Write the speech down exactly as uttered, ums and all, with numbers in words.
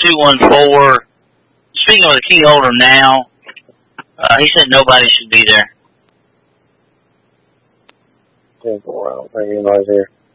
two one four. Speaking with the key holder now, uh, he said nobody should be there. ten four, I don't think anybody's here.